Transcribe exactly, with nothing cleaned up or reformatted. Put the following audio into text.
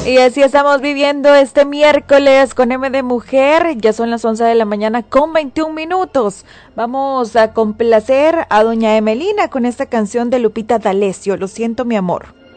Y así estamos viviendo este miércoles con M de Mujer. Ya son las once de la mañana con veintiún minutos. Vamos a complacer a doña Emelina con esta canción de Lupita D'Alessio, Lo siento mi amor.